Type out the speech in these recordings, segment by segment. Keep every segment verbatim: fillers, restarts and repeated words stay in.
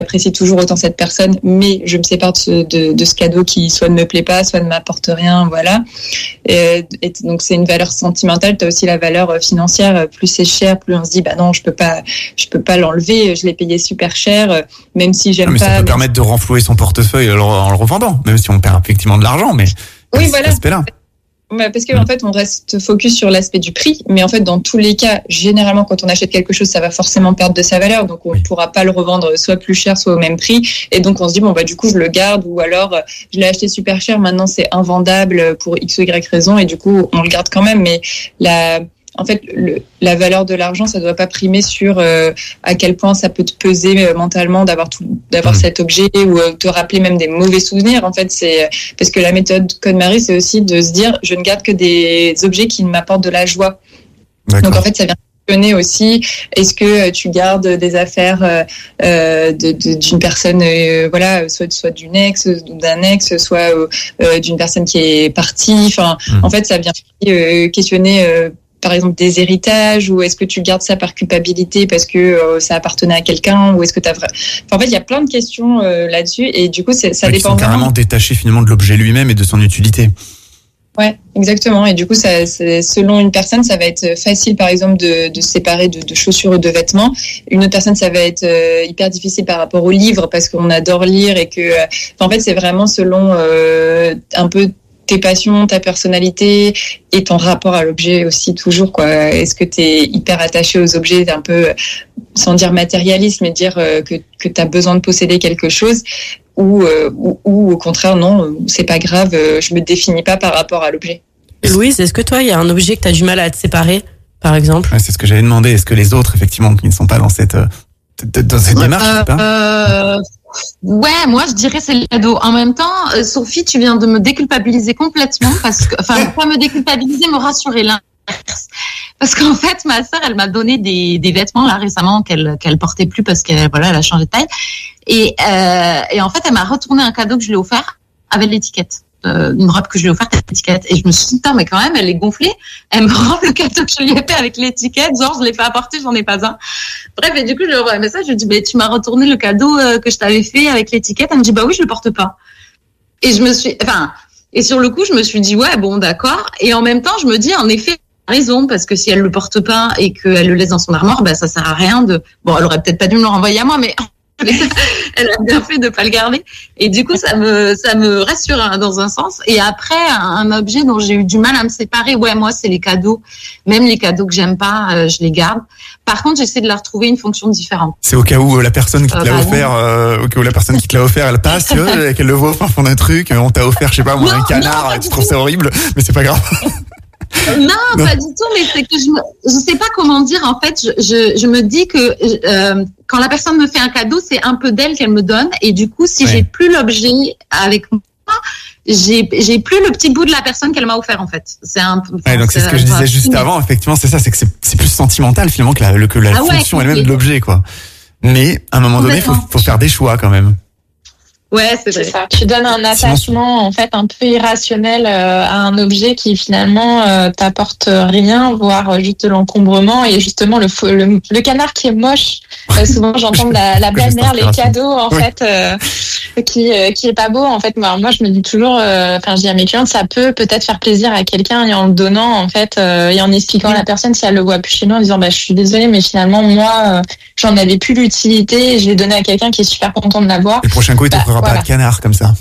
j'apprécie toujours autant cette personne, mais je me sépare de ce, de, de ce cadeau qui soit ne me plaît pas, soit ne m'apporte rien, voilà. Et, et donc c'est une valeur sentimentale. T'as aussi la valeur financière. Plus c'est cher, plus on se dit bah non, je peux pas, je peux pas l'enlever. Je l'ai payé super cher, même si j'aime non, mais pas. Ça peut mais... permettre de renflouer son portefeuille en le revendant, même si on perd effectivement de l'argent, mais oui, voilà. Cet aspect-là. Parce qu'en en fait, on reste focus sur l'aspect du prix, mais en fait, dans tous les cas, généralement, quand on achète quelque chose, ça va forcément perdre de sa valeur, donc on ne pourra pas le revendre soit plus cher, soit au même prix, et donc on se dit bon bah du coup je le garde, ou alors je l'ai acheté super cher, maintenant c'est invendable pour x ou y raison, et du coup on le garde quand même, mais la En fait, le, la valeur de l'argent, ça ne doit pas primer sur euh, à quel point ça peut te peser euh, mentalement d'avoir tout, d'avoir mmh. cet objet, ou euh, te rappeler même des mauvais souvenirs. En fait, c'est parce que la méthode KonMari, c'est aussi de se dire, je ne garde que des objets qui m'apportent de la joie. D'accord. Donc en fait, ça vient questionner aussi. Est-ce que tu gardes des affaires euh, de, de, d'une personne, euh, voilà, soit soit d'une ex, d'un ex, soit euh, d'une personne qui est partie. Enfin, mmh. en fait, ça vient euh, questionner. Euh, par exemple des héritages, ou est-ce que tu gardes ça par culpabilité parce que euh, ça appartenait à quelqu'un, ou est-ce que tu as vrai... enfin, en fait il y a plein de questions euh, là-dessus, et du coup c'est, ça ouais, dépend qui sont vraiment carrément détachés finalement de l'objet lui-même et de son utilité. Ouais, exactement. Et du coup, ça, c'est, selon une personne, ça va être facile, par exemple, de, de se séparer de, de chaussures ou de vêtements. Une autre personne, ça va être euh, hyper difficile par rapport aux livres, parce qu'on adore lire, et que, euh, en fait, c'est vraiment selon euh, un peu tes passions, ta personnalité et ton rapport à l'objet aussi, toujours, quoi. Est-ce que tu es hyper attaché aux objets, un peu, sans dire matérialiste, mais dire euh, que, que tu as besoin de posséder quelque chose, ou, euh, ou, ou au contraire, non, c'est pas grave, euh, je me définis pas par rapport à l'objet. Louise, est-ce que toi, il y a un objet que tu as du mal à te séparer, par exemple? Ouais, c'est ce que j'avais demandé. Est-ce que les autres, effectivement, qui ne sont pas dans cette, dans cette démarche, euh, pas euh... Ouais, moi je dirais c'est le cadeau. En même temps, euh, Sophie, tu viens de me déculpabiliser complètement, parce que, enfin, pas me déculpabiliser, me rassurer, l'inverse. Parce qu'en fait, ma sœur, elle m'a donné des, des vêtements là récemment qu'elle qu'elle portait plus parce qu'elle voilà, elle a changé de taille. Et euh, et en fait, elle m'a retourné un cadeau que je lui ai offert avec l'étiquette. Euh, une robe que je lui ai offerte avec l'étiquette, et je me suis dit putain, mais quand même elle est gonflée, elle me rend le cadeau que je lui ai fait avec l'étiquette, genre je l'ai fait apporter, j'en ai pas un. Bref, et du coup je lui envoie un message, je lui dis mais tu m'as retourné le cadeau euh, que je t'avais fait avec l'étiquette. Elle me dit bah oui, je le porte pas. Et je me suis enfin et sur le coup je me suis dit ouais bon d'accord, et en même temps je me dis en effet raison, parce que si elle le porte pas et qu'elle le laisse dans son armoire, bah ça sert à rien de bon, elle aurait peut-être pas dû me le renvoyer à moi, mais elle a bien fait de pas le garder, et du coup ça me ça me rassure hein, dans un sens. Et après, un objet dont j'ai eu du mal à me séparer, ouais, moi c'est les cadeaux, même les cadeaux que j'aime pas, euh, je les garde. Par contre, j'essaie de leur trouver une fonction différente. C'est au cas où la personne qui te l'a euh, offert, euh, au cas où la personne qui te l'a offert, elle passe, tu vois, et qu'elle le voit au fond d'un truc, on t'a offert, je sais pas moi, non, un canard, non, et tu trouves ça horrible, mais c'est pas grave. Non, non, pas du tout, mais c'est que je me, je sais pas comment dire, en fait, je, je, je me dis que euh, quand la personne me fait un cadeau, c'est un peu d'elle qu'elle me donne, et du coup, si ouais. j'ai plus l'objet avec moi, j'ai j'ai plus le petit bout de la personne qu'elle m'a offert, en fait. C'est un peu. Ouais, donc c'est, c'est ce que je disais juste avant, effectivement, c'est ça, c'est que c'est, c'est plus sentimental finalement que la, le, que la ah fonction ouais, elle-même de l'objet, quoi. Mais à un moment donné, faut faut faire des choix quand même. Ouais, c'est, c'est ça. Tu donnes un attachement en fait un peu irrationnel euh, à un objet qui finalement euh, t'apporte rien, voire juste de l'encombrement. Et justement le le, le canard qui est moche, euh, souvent j'entends la, la belle-mère, les cadeaux en oui. fait euh, qui euh, qui est pas beau en fait. Moi, moi je me dis toujours, enfin euh, je dis à mes clientes, ça peut peut-être faire plaisir à quelqu'un, et en le donnant en fait euh, et en expliquant à la personne si elle le voit plus chez nous, en disant bah je suis désolée mais finalement moi euh, j'en avais plus l'utilité, et je l'ai donné à quelqu'un qui est super content de l'avoir. Le prochain coup il t'offrira bah, pas de canard comme ça.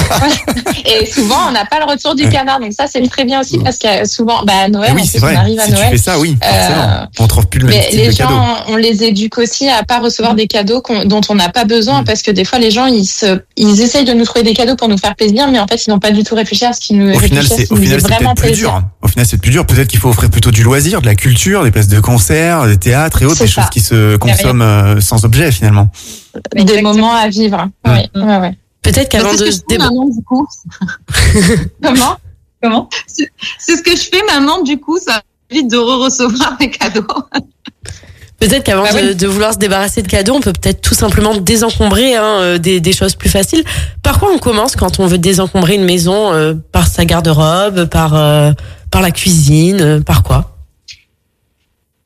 Et souvent on n'a pas le retour du ouais. canard, donc ça c'est très bien aussi, parce que souvent bah à Noël, oui, en c'est plus, vrai. on arrive à si Noël. Tu fais ça, oui, forcément. Euh, on trouve plus le même type les de gens, cadeau. On les éduque aussi à pas recevoir des cadeaux dont on n'a pas besoin, mmh. parce que des fois les gens ils se, ils essayent de nous trouver des cadeaux pour nous faire plaisir, mais en fait ils n'ont pas du tout réfléchi à ce qui nous. Au final, c'est, au final, c'est peut-être plus dur. Au final, c'est plus dur. Peut-être qu'il faut offrir plutôt du loisir, de la culture, des places de concert, des théâtres et autres, c'est des ça. Choses qui se consomment euh, sans objet finalement. Des Exactement. Moments à vivre. Mmh. Oui, ouais, ouais. Peut-être qu'avant de se débattre. Comment Comment c'est, c'est ce que je fais maintenant, du coup, ça évite de re-recevoir des cadeaux. Peut-être qu'avant bah de, oui. de vouloir se débarrasser de cadeaux, on peut peut-être tout simplement désencombrer hein, des, des choses plus faciles. Par quoi on commence quand on veut désencombrer une maison euh, par sa garde-robe, par, euh, par la cuisine, euh, par quoi ?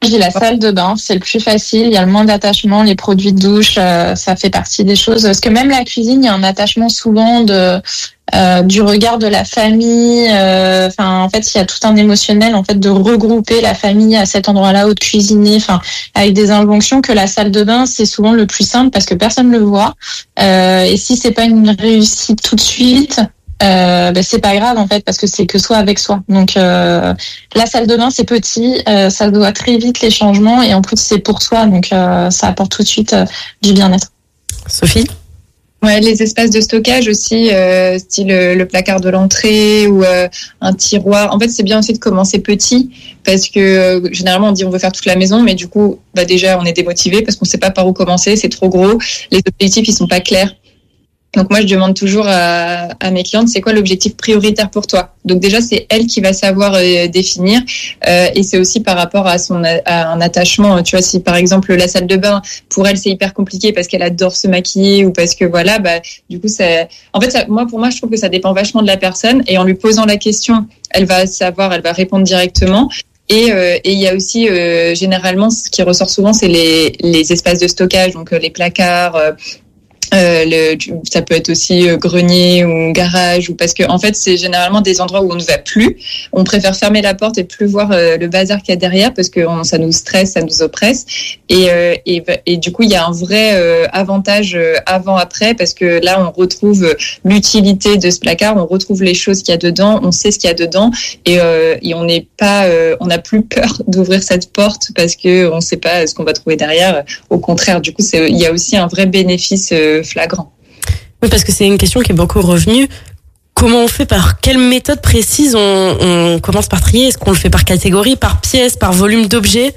je dis la salle de bain, c'est le plus facile, il y a le moins d'attachement, les produits de douche, euh, ça fait partie des choses. Parce que même la cuisine, il y a un attachement souvent de euh, du regard de la famille. Euh, enfin, en fait, il y a tout un émotionnel en fait de regrouper la famille à cet endroit-là, ou de cuisiner, enfin, avec des injonctions que la salle de bain, c'est souvent le plus simple parce que personne ne le voit. Euh, et si c'est pas une réussite tout de suite, Euh, ben c'est pas grave en fait parce que c'est que soi avec soi. Donc euh, la salle de bain c'est petit, euh, ça doit très vite les changements et en plus c'est pour soi donc euh, ça apporte tout de suite euh, du bien-être. Sophie? Ouais, les espaces de stockage aussi, euh, style le placard de l'entrée ou euh, un tiroir. En fait, c'est bien aussi de commencer petit parce que euh, généralement on dit on veut faire toute la maison, mais du coup, bah déjà on est démotivé parce qu'on sait pas par où commencer, c'est trop gros, les objectifs ils sont pas clairs. Donc moi, je demande toujours à, à mes clientes, c'est quoi l'objectif prioritaire pour toi? Donc déjà, c'est elle qui va savoir euh, définir, euh, et c'est aussi par rapport à son à un attachement. Tu vois, si par exemple la salle de bain, pour elle, c'est hyper compliqué parce qu'elle adore se maquiller ou parce que voilà, bah du coup, ça. En fait, ça, moi pour moi, je trouve que ça dépend vachement de la personne et en lui posant la question, elle va savoir, elle va répondre directement. Et euh, et il y a aussi euh, généralement ce qui ressort souvent, c'est les les espaces de stockage, donc euh, les placards. Euh, Euh, le, ça peut être aussi euh, grenier ou garage, ou parce que en fait c'est généralement des endroits où on ne va plus. On préfère fermer la porte et plus voir euh, le bazar qu'il y a derrière parce que on, ça nous stresse, ça nous oppresse. Et euh, et, et du coup il y a un vrai euh, avantage euh, avant-après parce que là on retrouve l'utilité de ce placard, on retrouve les choses qu'il y a dedans, on sait ce qu'il y a dedans et, euh, et on n'est pas, euh, on n'a plus peur d'ouvrir cette porte parce que on ne sait pas ce qu'on va trouver derrière. Au contraire, du coup c'est, il y a aussi un vrai bénéfice euh, flagrant. Oui, parce que c'est une question qui est beaucoup revenue. Comment on fait, par quelle méthode précise on, on commence par trier? Est-ce qu'on le fait par catégorie, par pièce, par volume d'objets?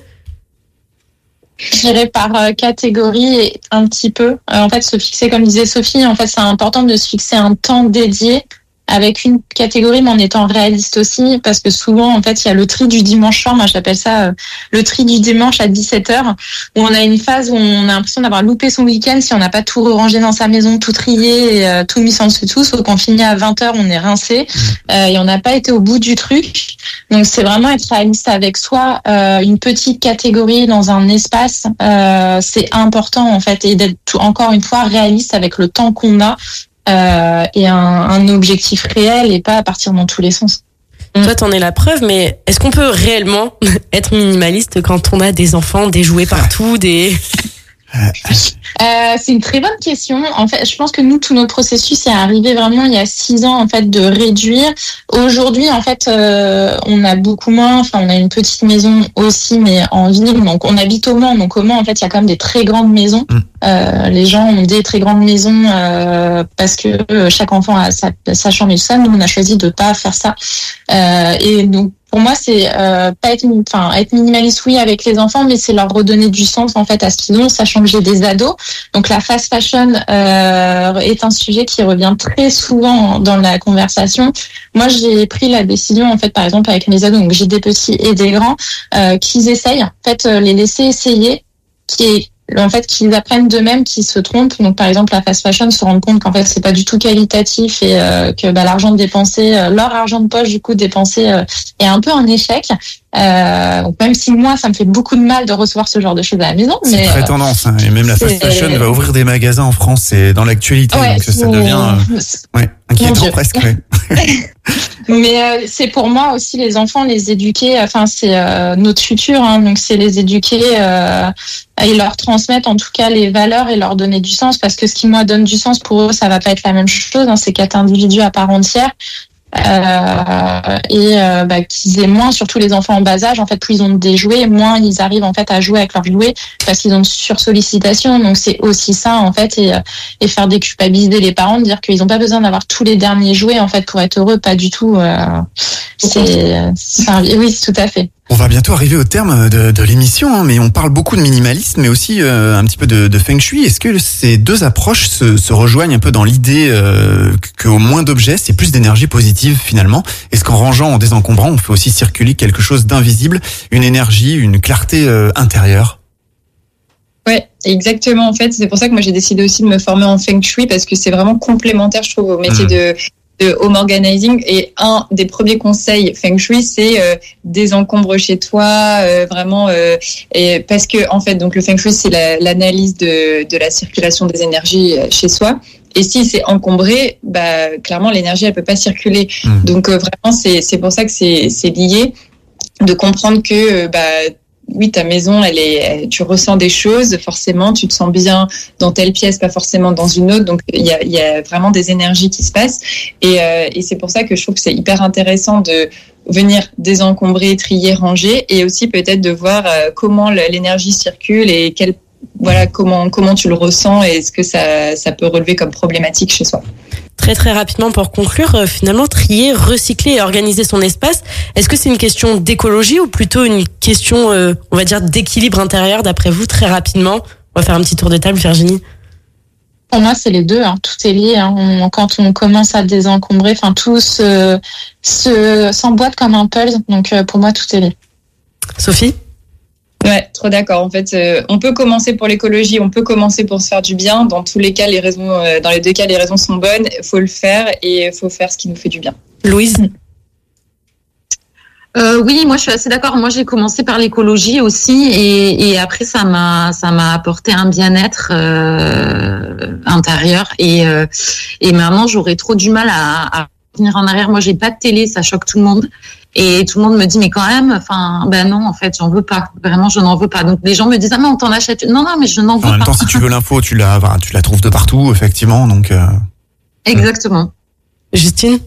Je dirais par euh, catégorie et un petit peu. Euh, en fait, se fixer, comme disait Sophie, en fait, c'est important de se fixer un temps dédié avec une catégorie, mais en étant réaliste aussi, parce que souvent, en fait, il y a le tri du dimanche soir, moi j'appelle ça euh, le tri du dimanche à dix-sept heures, où on a une phase où on a l'impression d'avoir loupé son week-end si on n'a pas tout rangé dans sa maison, tout trié, et, euh, tout mis en dessous de tout, sauf qu'on finit à vingt heures, on est rincé, euh, et on n'a pas été au bout du truc. Donc c'est vraiment être réaliste avec soi, euh, une petite catégorie dans un espace, euh, c'est important en fait, et d'être tout, encore une fois réaliste avec le temps qu'on a, Euh, et un, un objectif réel et pas à partir dans tous les sens. Toi, t'en es la preuve, mais est-ce qu'on peut réellement être minimaliste quand on a des enfants, des jouets partout, des... Euh, c'est une très bonne question. En fait, je pense que nous, tout notre processus est arrivé vraiment il y a six ans en fait de réduire. Aujourd'hui, en fait, euh, on a beaucoup moins. Enfin, on a une petite maison aussi, mais en ville. Donc, on habite au Mans. Donc, au Mans, en fait, il y a quand même des très grandes maisons. Euh, les gens ont des très grandes maisons euh, parce que chaque enfant a sa, sa chambre et tout ça. Nous, on a choisi de pas faire ça. Euh, et donc, pour moi, c'est euh, pas être, enfin, être minimaliste, oui, avec les enfants, mais c'est leur redonner du sens en fait à ce qu'ils ont, sachant que j'ai des ados. Donc la fast fashion euh, est un sujet qui revient très souvent dans la conversation. Moi, j'ai pris la décision en fait, par exemple, avec mes ados, donc j'ai des petits et des grands, euh, qu'ils essayent, en fait, euh, les laisser essayer, qui est en fait qu'ils apprennent d'eux-mêmes, qu'ils se trompent. Donc par exemple la fast fashion, se rendre compte qu'en fait c'est pas du tout qualitatif et euh, que bah, l'argent dépensé, euh, leur argent de poche du coup dépensé euh, est un peu un échec. Euh, donc même si moi ça me fait beaucoup de mal de recevoir ce genre de choses à la maison, c'est mais très euh, tendance hein. Et même la fast fashion va ouvrir des magasins en France, c'est dans l'actualité, ouais, donc ça devient euh, ouais, inquiétant presque. Ouais. Mais euh, c'est pour moi aussi les enfants, les éduquer. Enfin c'est euh, notre futur, hein, donc c'est les éduquer euh, et leur transmettre en tout cas les valeurs et leur donner du sens, parce que ce qui moi donne du sens pour eux, ça va pas être la même chose. Hein, c'est quatre individus à part entière. Euh, et euh, bah, qu'ils aient moins, surtout les enfants en bas âge, en fait, plus ils ont des jouets, moins ils arrivent en fait à jouer avec leurs jouets parce qu'ils ont une sursollicitation. Donc c'est aussi ça en fait, et, et faire déculpabiliser les parents, de dire qu'ils n'ont pas besoin d'avoir tous les derniers jouets en fait pour être heureux, pas du tout. Euh, c'est, c'est un... oui, tout à fait. On va bientôt arriver au terme de, de l'émission, hein, mais on parle beaucoup de minimalisme, mais aussi euh, un petit peu de, de feng shui. Est-ce que ces deux approches se, se rejoignent un peu dans l'idée euh, qu'au moins d'objets, c'est plus d'énergie positive finalement? Est-ce qu'en rangeant, en désencombrant, on fait aussi circuler quelque chose d'invisible, une énergie, une clarté euh, intérieure? Ouais, exactement. En fait, c'est pour ça que moi j'ai décidé aussi de me former en feng shui, parce que c'est vraiment complémentaire, je trouve, au métier mmh. de de home organizing. Et un des premiers conseils Feng Shui, c'est euh, désencombre chez toi, euh, vraiment, euh, et parce que en fait, donc le Feng Shui, c'est la, l'analyse de, de la circulation des énergies chez soi. Et si c'est encombré, bah clairement l'énergie elle peut pas circuler. Mmh. Donc euh, vraiment c'est c'est pour ça que c'est c'est lié, de comprendre que euh, bah oui, ta maison, elle est, elle, tu ressens des choses, forcément, tu te sens bien dans telle pièce, pas forcément dans une autre. Donc, il y a, il y a vraiment des énergies qui se passent. Et, euh, et c'est pour ça que je trouve que c'est hyper intéressant de venir désencombrer, trier, ranger, et aussi peut-être de voir euh, comment l'énergie circule et quel, voilà, comment, comment tu le ressens et est-ce que ça, ça peut relever comme problématique chez soi. Très très rapidement pour conclure, euh, finalement, trier, recycler et organiser son espace, est-ce que c'est une question d'écologie ou plutôt une question, euh, on va dire, d'équilibre intérieur d'après vous, très rapidement? On va faire un petit tour de table, Virginie. Pour moi, c'est les deux. Hein. Tout est lié. Hein. On, quand on commence à désencombrer, enfin tout se, se, s'emboîte comme un puzzle. Donc euh, pour moi, tout est lié. Sophie? Ouais, trop d'accord. En fait, euh, on peut commencer pour l'écologie, on peut commencer pour se faire du bien. Dans tous les cas, les raisons, euh, dans les deux cas, les raisons sont bonnes. Il faut le faire et il faut faire ce qui nous fait du bien. Louise? Euh, oui, moi je suis assez d'accord. Moi j'ai commencé par l'écologie aussi et, et après ça m'a ça m'a apporté un bien-être euh, intérieur et euh, et maintenant j'aurais trop du mal à, à revenir en arrière. Moi j'ai pas de télé, ça choque tout le monde. Et tout le monde me dit, mais quand même, enfin, ben non, en fait, j'en veux pas. Vraiment, je n'en veux pas. Donc, les gens me disent, ah, mais on t'en achète. Non, non, mais je n'en veux pas. En même temps, si tu veux l'info, tu la, enfin, tu la trouves de partout, effectivement, donc, euh... Exactement. Justine?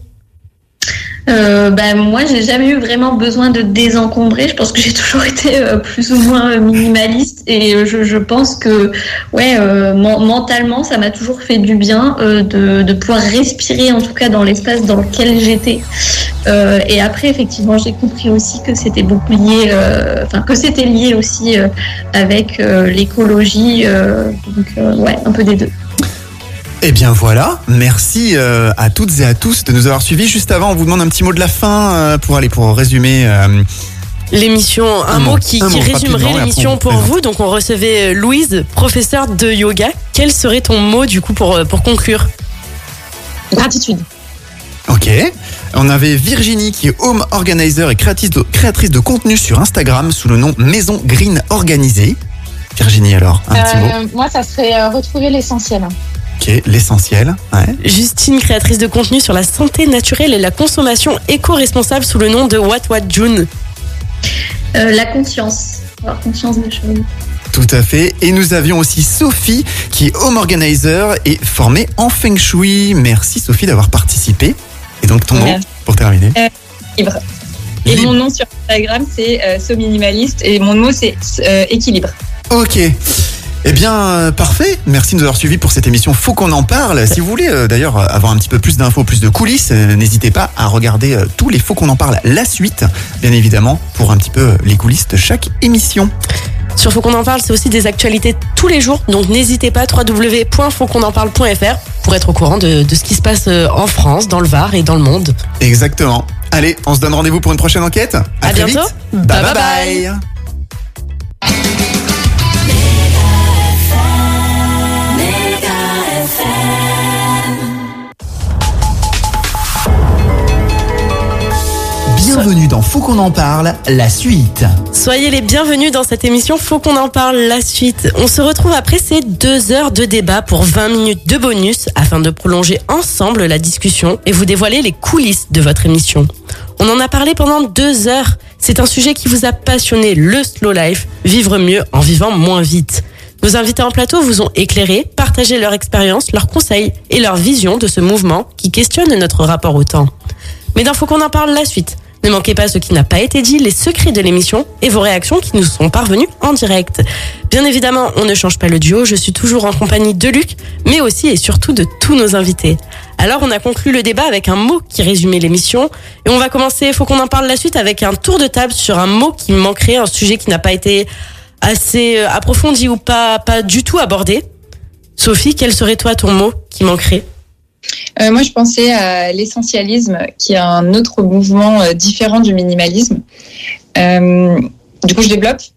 Euh, ben moi j'ai jamais eu vraiment besoin de désencombrer. Je pense que j'ai toujours été euh, plus ou moins minimaliste et euh, je, je pense que ouais euh, men- mentalement ça m'a toujours fait du bien euh, de, de pouvoir respirer en tout cas dans l'espace dans lequel j'étais. Euh, et après effectivement j'ai compris aussi que c'était beaucoup lié, euh, enfin que c'était lié aussi euh, avec euh, l'écologie. Euh, donc euh, ouais un peu des deux. Eh bien voilà, merci euh, à toutes et à tous de nous avoir suivis. Juste avant, on vous demande un petit mot de la fin euh, pour aller pour résumer euh, l'émission. Un, un mot, mot qui, qui mot, résumerait l'émission pour vous. Donc on recevait Louise, professeure de yoga. Quel serait ton mot du coup pour pour conclure? Gratitude. Ok. On avait Virginie qui est home organizer et créatrice de, créatrice de contenu sur Instagram sous le nom Maison Green Organisée. Virginie alors, un euh, petit mot. Moi ça serait euh, retrouver l'essentiel. Ok, l'essentiel. Ouais. Justine, créatrice de contenu sur la santé naturelle et la consommation éco-responsable sous le nom de What What June. Euh, la conscience, avoir conscience des choses. Tout à fait. Et nous avions aussi Sophie qui est home organizer et formée en Feng Shui. Merci Sophie d'avoir participé. Et donc ton Merci. Nom pour terminer. Euh, libre. Et libre. Mon nom sur Instagram c'est euh, So Minimaliste et mon mot c'est euh, équilibre. Ok. Eh bien, euh, parfait. Merci de nous avoir suivis pour cette émission. Faut qu'on en parle. Si vous voulez euh, d'ailleurs avoir un petit peu plus d'infos, plus de coulisses, euh, n'hésitez pas à regarder euh, tous les Faut qu'on en parle, la suite, bien évidemment, pour un petit peu euh, les coulisses de chaque émission. Sur Faut qu'on en parle, c'est aussi des actualités tous les jours. Donc n'hésitez pas, w w w point faut qu'on en parle point f r pour être au courant de, de ce qui se passe en France, dans le Var et dans le monde. Exactement. Allez, on se donne rendez-vous pour une prochaine enquête. À, à très bientôt. Vite. Bye bye bye. bye. Bienvenue dans Faut qu'on en parle, la suite. Soyez les bienvenus dans cette émission Faut qu'on en parle, la suite. On se retrouve après ces deux heures de débat pour vingt minutes de bonus afin de prolonger ensemble la discussion et vous dévoiler les coulisses de votre émission. On en a parlé pendant deux heures. C'est un sujet qui vous a passionné, le slow life, vivre mieux en vivant moins vite. Nos invités en plateau vous ont éclairé, partagé leur expérience, leurs conseils et leur vision de ce mouvement qui questionne notre rapport au temps. Mais dans Faut qu'on en parle, la suite. Ne manquez pas ce qui n'a pas été dit, les secrets de l'émission et vos réactions qui nous sont parvenues en direct. Bien évidemment, on ne change pas le duo, je suis toujours en compagnie de Luc, mais aussi et surtout de tous nos invités. Alors on a conclu le débat avec un mot qui résumait l'émission et on va commencer, faut qu'on en parle la suite, avec un tour de table sur un mot qui manquerait, un sujet qui n'a pas été assez approfondi ou pas, pas du tout abordé. Sophie, quel serait toi ton mot qui manquerait ? Euh, moi, je pensais à l'essentialisme, qui est un autre mouvement euh, différent du minimalisme. Euh, du coup, je développe.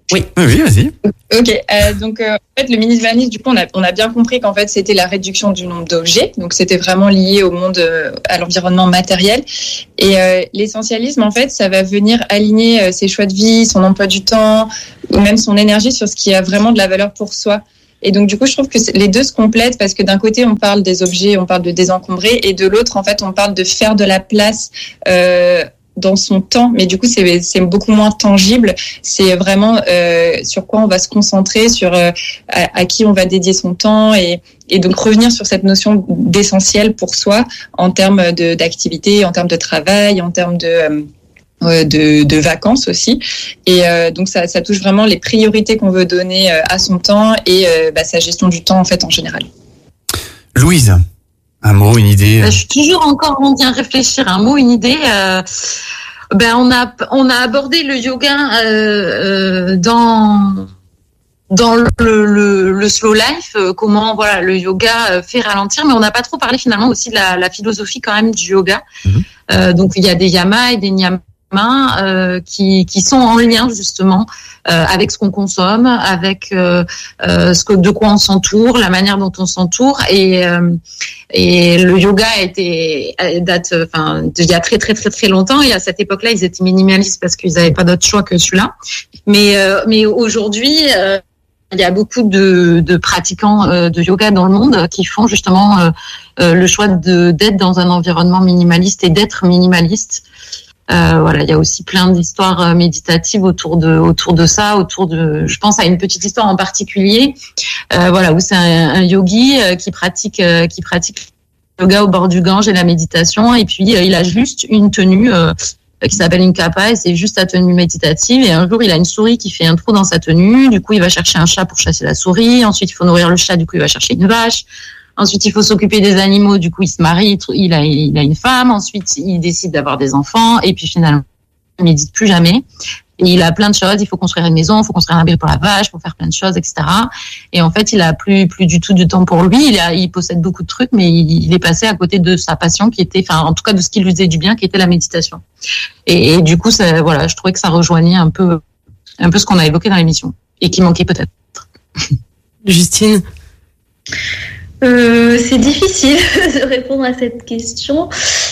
Oui, oui, vas-y. Ok, euh, donc euh, en fait le minimalisme, du coup, on a on a bien compris qu'en fait c'était la réduction du nombre d'objets, donc c'était vraiment lié au monde, euh, à l'environnement matériel. Et euh, l'essentialisme, en fait, ça va venir aligner euh, ses choix de vie, son emploi du temps, ou même son énergie sur ce qui a vraiment de la valeur pour soi. Et donc du coup, je trouve que les deux se complètent parce que d'un côté, on parle des objets, on parle de désencombrer, et de l'autre, en fait, on parle de faire de la place. Euh, dans son temps, mais du coup c'est c'est beaucoup moins tangible. C'est vraiment euh, sur quoi on va se concentrer, sur euh, à, à qui on va dédier son temps, et et donc revenir sur cette notion d'essentiel pour soi en termes de d'activité, en termes de travail, en termes de euh, de, de vacances aussi. Et euh, donc ça ça touche vraiment les priorités qu'on veut donner euh, à son temps et euh, bah, sa gestion du temps en fait en général. Louise, un mot, une idée. Je suis toujours encore en train de réfléchir. Un mot, une idée. Euh, ben on a on a abordé le yoga euh, euh, dans dans le, le, le slow life. Euh, comment voilà le yoga fait ralentir, mais on n'a pas trop parlé finalement aussi de la, la philosophie quand même du yoga. Mm-hmm. Euh, donc il y a des yamas et des niyamas euh, qui qui sont en lien justement euh, avec ce qu'on consomme, avec euh, euh, ce que de quoi on s'entoure, la manière dont on s'entoure. Et euh, et le yoga a été date enfin il y a très très très très longtemps, et à cette époque-là ils étaient minimalistes parce qu'ils n'avaient pas d'autre choix que celui-là. Mais euh, mais aujourd'hui euh, il y a beaucoup de, de pratiquants euh, de yoga dans le monde qui font justement euh, euh, le choix de d'être dans un environnement minimaliste et d'être minimaliste. Euh, voilà, il y a aussi plein d'histoires méditatives autour de autour de ça, autour de. Je pense à une petite histoire en particulier, euh, voilà, où c'est un, un yogi euh, qui pratique euh, qui pratique le yoga au bord du Gange et la méditation, et puis euh, il a juste une tenue euh, qui s'appelle une kappa, et c'est juste sa tenue méditative. Et un jour, il a une souris qui fait un trou dans sa tenue. Du coup, il va chercher un chat pour chasser la souris. Ensuite, il faut nourrir le chat. Du coup, il va chercher une vache. Ensuite, il faut s'occuper des animaux. Du coup, il se marie, il a, il a une femme. Ensuite, il décide d'avoir des enfants. Et puis, finalement, il ne médite plus jamais. Et il a plein de choses. Il faut construire une maison, il faut construire un abri pour la vache, il faut faire plein de choses, et cetera. Et en fait, il a plus, plus du tout de temps pour lui. Il a, il possède beaucoup de trucs, mais il, il est passé à côté de sa passion qui était, enfin, en tout cas, de ce qui lui faisait du bien, qui était la méditation. Et, et du coup, ça, voilà, je trouvais que ça rejoignait un peu, un peu ce qu'on a évoqué dans l'émission. Et qui manquait peut-être. Justine? Euh, c'est difficile de répondre à cette question.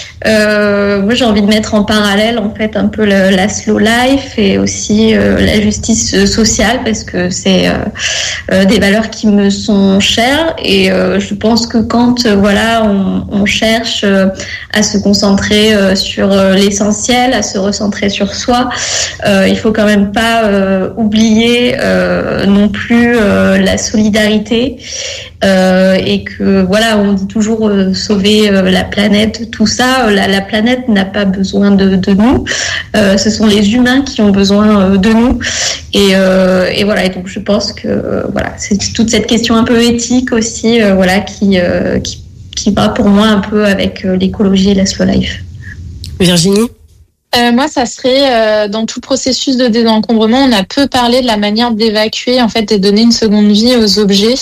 Euh, moi, j'ai envie de mettre en parallèle en fait un peu le, la slow life et aussi euh, la justice sociale, parce que c'est euh, euh, des valeurs qui me sont chères, et euh, je pense que quand euh, voilà on, on cherche euh, à se concentrer euh, sur euh, l'essentiel, à se recentrer sur soi, euh, il faut quand même pas euh, oublier euh, non plus euh, la solidarité. Euh, et que voilà, on dit toujours euh, sauver euh, la planète, tout ça. La, la planète n'a pas besoin de, de nous. Euh, ce sont les humains qui ont besoin euh, de nous. Et, euh, et voilà. Et donc je pense que euh, voilà, c'est toute cette question un peu éthique aussi, euh, voilà, qui, euh, qui qui va pour moi un peu avec euh, l'écologie et la slow life. Virginie? Euh, moi, ça serait euh, dans tout le processus de désencombrement, on a peu parlé de la manière d'évacuer, en fait, et de donner une seconde vie aux objets.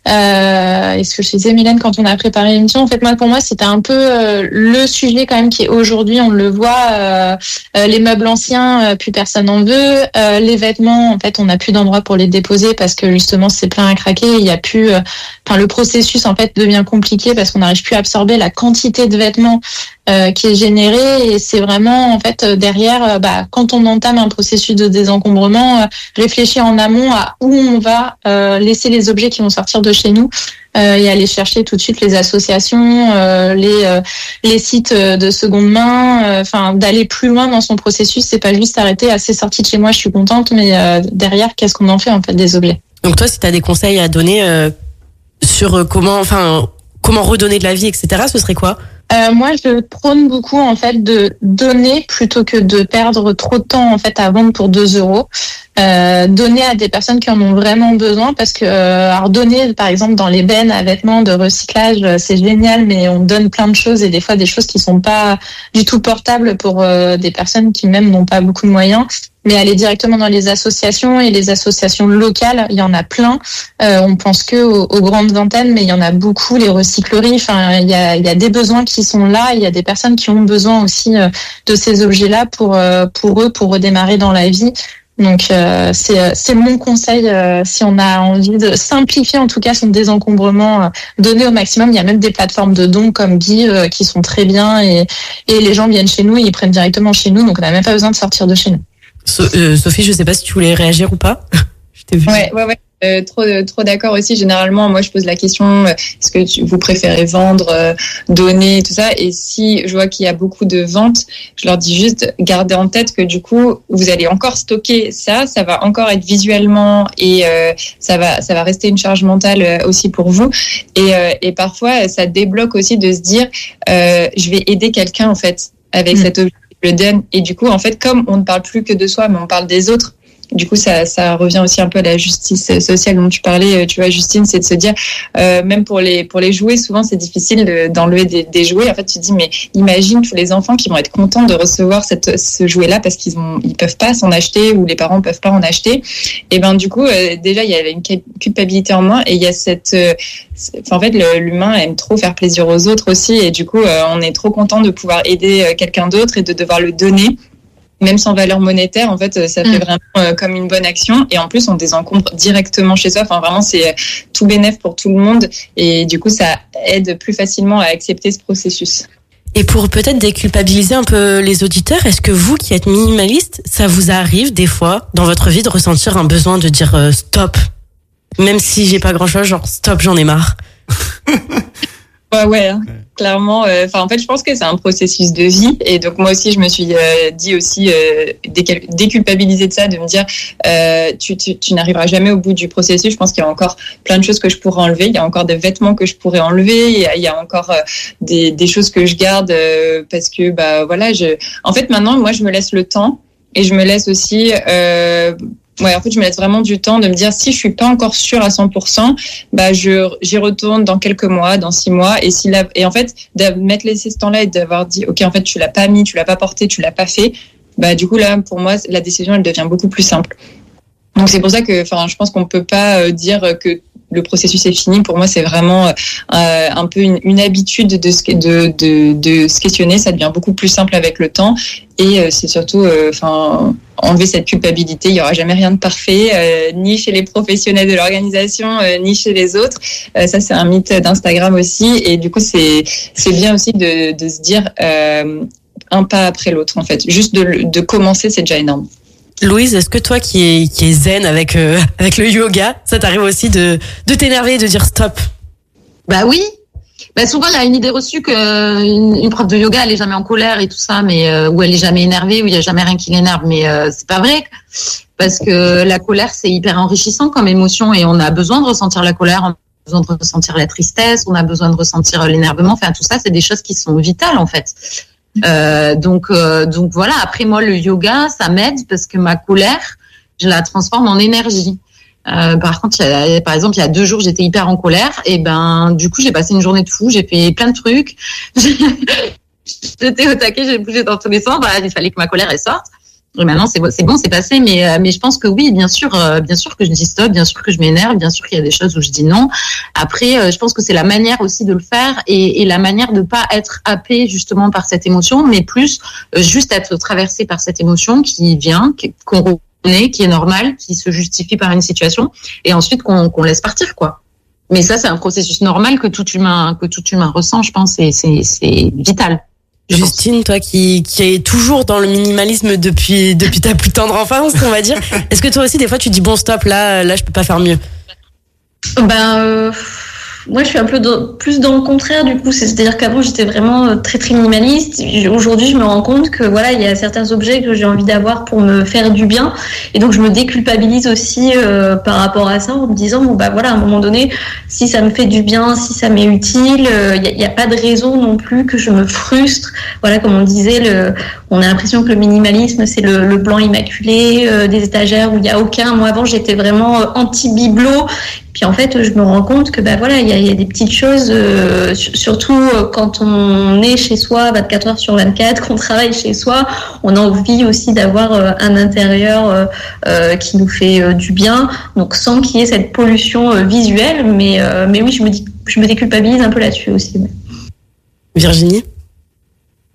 Euh, et ce que je disais, Mylène, quand on a préparé l'émission, en fait, moi, pour moi, c'était un peu euh, le sujet quand même qui est aujourd'hui, on le voit, euh, euh, les meubles anciens, euh, plus personne n'en veut. Euh, les vêtements, en fait, on n'a plus d'endroit pour les déposer parce que justement, c'est plein à craquer. Il y a plus, euh, enfin, le processus en fait devient compliqué parce qu'on n'arrive plus à absorber la quantité de vêtements euh, qui est générée. Et c'est vraiment en fait derrière, euh, bah, quand on entame un processus de désencombrement, euh, réfléchir en amont à où on va euh, laisser les objets qui vont sortir de chez nous. Euh, et aller chercher tout de suite les associations, euh, les euh, les sites de seconde main, enfin euh, d'aller plus loin dans son processus. C'est pas juste s'arrêter à c'est sorti de chez moi, je suis contente, mais euh, derrière, qu'est-ce qu'on en fait en fait des objets. Donc toi, si tu as des conseils à donner euh, sur comment, enfin comment redonner de la vie, et cetera, ce serait quoi? Euh, moi, je prône beaucoup en fait de donner plutôt que de perdre trop de temps en fait à vendre pour deux euros. Euh, donner à des personnes qui en ont vraiment besoin, parce que euh, alors donner par exemple dans les bennes à vêtements de recyclage, c'est génial, mais on donne plein de choses et des fois des choses qui sont pas du tout portables pour euh, des personnes qui même n'ont pas beaucoup de moyens. Mais aller directement dans les associations, et les associations locales, il y en a plein. Euh, on pense que aux, aux grandes antennes, mais il y en a beaucoup, les recycleries. Enfin, il y a, il y a des besoins qui sont là. Il y a des personnes qui ont besoin aussi euh, de ces objets-là pour euh, pour eux, pour redémarrer dans la vie. Donc euh, c'est c'est mon conseil euh, si on a envie de simplifier en tout cas son désencombrement, euh, donner au maximum. Il y a même des plateformes de dons comme Give euh, qui sont très bien et et les gens viennent chez nous et ils prennent directement chez nous, donc on n'a même pas besoin de sortir de chez nous. So, euh, Sophie, je sais pas si tu voulais réagir ou pas. Je t'ai vu. Ouais, ouais, ouais. Euh, trop, trop d'accord aussi. Généralement, moi, je pose la question euh, est-ce que tu, vous préférez vendre, euh, donner, tout ça. Et si je vois qu'il y a beaucoup de ventes, je leur dis juste gardez en tête que du coup, vous allez encore stocker ça, ça va encore être visuellement et euh, ça va, ça va rester une charge mentale euh, aussi pour vous. Et, euh, et parfois, ça débloque aussi de se dire euh, je vais aider quelqu'un en fait avec mmh. cet objet que je le donne. Et du coup, en fait, comme on ne parle plus que de soi, mais on parle des autres. Du coup, ça, ça revient aussi un peu à la justice sociale dont tu parlais, tu vois, Justine, c'est de se dire, euh, même pour les pour les jouets, souvent c'est difficile de, d'enlever des, des jouets. En fait, tu te dis, mais imagine tous les enfants qui vont être contents de recevoir cette ce jouet-là parce qu'ils ont ils peuvent pas s'en acheter ou les parents peuvent pas en acheter. Et ben du coup, euh, déjà il y a une culpabilité en moins et il y a cette, euh, en fait, le, l'humain aime trop faire plaisir aux autres aussi et du coup, euh, on est trop content de pouvoir aider quelqu'un d'autre et de devoir le donner. Même sans valeur monétaire, en fait, ça fait vraiment euh, comme une bonne action. Et en plus, on désencombre directement chez soi. Enfin, vraiment, c'est tout bénef pour tout le monde. Et du coup, ça aide plus facilement à accepter ce processus. Et pour peut-être déculpabiliser un peu les auditeurs, est-ce que vous qui êtes minimaliste, ça vous arrive des fois dans votre vie de ressentir un besoin de dire euh, stop, même si j'ai pas grand-chose, genre stop, j'en ai marre. Ouais, ouais, hein. Clairement. Enfin, euh, en fait, je pense que c'est un processus de vie, et donc moi aussi, je me suis euh, dit aussi euh, décal- déculpabiliser de ça, de me dire, euh, tu, tu, tu n'arriveras jamais au bout du processus. Je pense qu'il y a encore plein de choses que je pourrais enlever. Il y a encore des vêtements que je pourrais enlever. Il y a, il y a encore euh, des, des choses que je garde euh, parce que, bah, voilà, je. En fait, maintenant, moi, je me laisse le temps, et je me laisse aussi. Euh, Ouais, en fait, je me laisse vraiment du temps de me dire si je suis pas encore sûre à cent pour cent, bah je j'y retourne dans quelques mois, dans six mois, et si la, et en fait de m'être laissé ce temps-là et d'avoir dit ok, en fait tu l'as pas mis, tu l'as pas porté, tu l'as pas fait, bah du coup là pour moi la décision elle devient beaucoup plus simple. Donc c'est pour ça que, enfin, je pense qu'on peut pas dire que le processus est fini. Pour moi, c'est vraiment euh, un peu une, une habitude de, de, de, de se questionner. Ça devient beaucoup plus simple avec le temps. Et euh, c'est surtout, enfin, euh, enlever cette culpabilité. Il y aura jamais rien de parfait, euh, ni chez les professionnels de l'organisation, euh, ni chez les autres. Euh, ça, c'est un mythe d'Instagram aussi. Et du coup, c'est c'est bien aussi de, de se dire euh, un pas après l'autre, en fait. Juste de, de commencer, c'est déjà énorme. Louise, est-ce que toi qui es, qui est zen avec, euh, avec le yoga, ça t'arrive aussi de, de t'énerver et de dire stop? Bah oui. Bah souvent, il y a une idée reçue qu'une une prof de yoga, elle est jamais en colère et tout ça, mais euh, ou elle est jamais énervée, ou il y a jamais rien qui l'énerve. Mais euh, c'est pas vrai. Parce que la colère, c'est hyper enrichissant comme émotion et on a besoin de ressentir la colère, on a besoin de ressentir la tristesse, on a besoin de ressentir l'énervement. Enfin, tout ça, c'est des choses qui sont vitales, en fait. Euh, donc, euh, donc voilà. Après moi, le yoga, ça m'aide parce que ma colère, je la transforme en énergie. Euh, par contre, il y a, par exemple, il y a deux jours, j'étais hyper en colère et ben, du coup, j'ai passé une journée de fou. J'ai fait plein de trucs. J'étais au taquet, j'ai bougé dans tous les sens. Bah, il fallait que ma colère elle sorte. Et maintenant, c'est bon, c'est bon, c'est passé. Mais, mais je pense que oui, bien sûr, euh, bien sûr que je dis stop, bien sûr que je m'énerve, bien sûr qu'il y a des choses où je dis non. Après, euh, je pense que c'est la manière aussi de le faire et, et la manière de pas être happé justement par cette émotion, mais plus euh, juste être traversé par cette émotion qui vient, qu'on reconnaît, qui est normale, qui se justifie par une situation, et ensuite qu'on, qu'on laisse partir, quoi. Mais ça, c'est un processus normal que tout humain, que tout humain ressent, je pense, et c'est, c'est vital. Justine, toi qui, qui est toujours dans le minimalisme depuis, depuis ta plus tendre enfance, on va dire. Est-ce que toi aussi, des fois, tu dis bon, stop, là, là, je peux pas faire mieux? Ben, euh, moi, je suis un peu dans, plus dans le contraire, du coup. C'est-à-dire qu'avant, j'étais vraiment très, très minimaliste. Aujourd'hui, je me rends compte que, voilà, il y a certains objets que j'ai envie d'avoir pour me faire du bien. Et donc, je me déculpabilise aussi euh, par rapport à ça en me disant, bon, bah voilà, à un moment donné, si ça me fait du bien, si ça m'est utile, il euh, n'y a, a pas de raison non plus que je me frustre. Voilà, comme on disait, le, on a l'impression que le minimalisme, c'est le, le blanc immaculé, euh, des étagères où il n'y a aucun. Moi, avant, j'étais vraiment euh, anti-bibelot. Puis en fait, je me rends compte que bah voilà, il y a, y a des petites choses, euh, surtout euh, quand on est chez soi vingt-quatre heures sur vingt-quatre, qu'on travaille chez soi, on a envie aussi d'avoir euh, un intérieur euh, euh, qui nous fait euh, du bien, donc sans qu'il y ait cette pollution euh, visuelle. Mais euh, mais oui, je me dis, je me déculpabilise un peu là-dessus aussi. Ouais. Virginie?